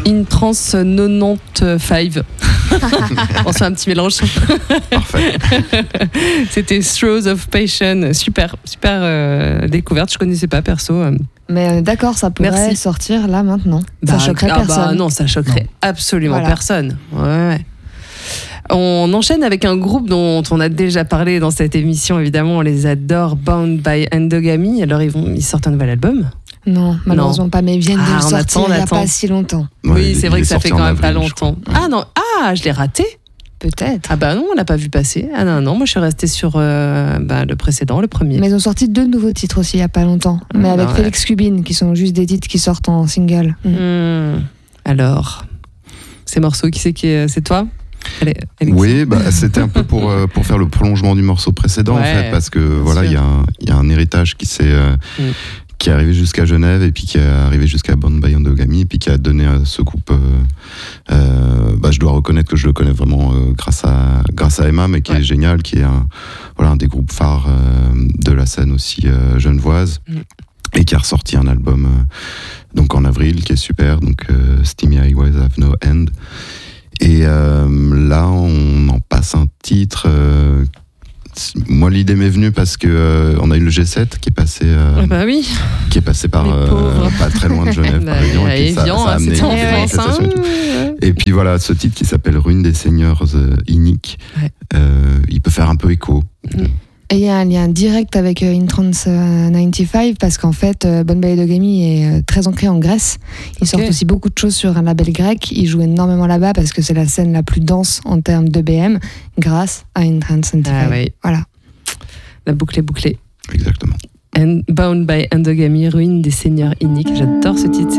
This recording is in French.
In Trance 95. On se fait un petit mélange. Parfait. C'était Throes of Passion. Super découverte. Je connaissais pas perso. Mais d'accord, ça pourrait sortir là maintenant. Ça choquerait personne. Non, ça choquerait absolument personne. Ouais. On enchaîne avec un groupe dont on a déjà parlé dans cette émission, évidemment, on les adore, Bound by Endogamy. Alors ils sortent un nouvel album? Non, malheureusement pas, mais ils viennent de le sortir il n'y a pas si longtemps. Oui, c'est vrai que ça fait quand même pas longtemps. Je l'ai raté? Peut-être. Ah bah non, on l'a pas vu passer. Ah non, moi je suis restée sur le précédent, le premier. Mais ils ont sorti 2 nouveaux titres aussi il n'y a pas longtemps, mais avec Félix Cubine, qui sont juste des titres qui sortent en single. Alors, ces morceaux, qui c'est toi? Oui, c'était un peu pour faire le prolongement du morceau précédent en fait, parce que voilà, il y a un héritage qui est arrivé jusqu'à Genève et puis qui est arrivé jusqu'à Bound by Endogamy et puis qui a donné à ce groupe. Je dois reconnaître que je le connais vraiment grâce à Emma, mais qui est génial, qui est un des groupes phares de la scène aussi genevoise. Et qui a ressorti un album donc en avril qui est super, donc Steamy Highways Have No End. Et là, on en passe un titre. Moi, l'idée m'est venue parce que on a eu le G7 qui est passé, qui est passé par pas très loin de Genève, par exemple, et ça a amené une manifestation. Et puis voilà, ce titre qui s'appelle Ruine des Seigneurs Iniques, il peut faire un peu écho. Et il y a un lien direct avec In Trance 95 parce qu'en fait, Bound by Endogamy est très ancré en Grèce. Ils sortent aussi beaucoup de choses sur un label grec. Ils jouent énormément là-bas parce que c'est la scène la plus dense en termes d'EBM grâce à In Trance 95. Voilà. La boucle est bouclée. Exactement. Bound by Endogamy, Ruine des Seigneurs Iniques. J'adore ce titre.